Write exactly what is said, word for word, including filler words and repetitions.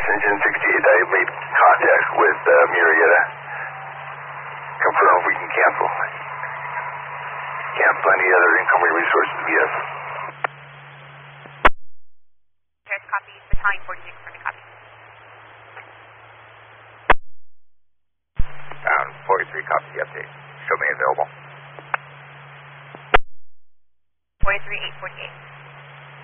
Engine sixty-eight, I made contact with uh, Murrieta. Confirm if we can cancel. Cancel any other incoming resources we have. There's copy. Battalion forty-six for the copy. Down forty-three, copy the update. Show me available. forty-three, eight forty-eight.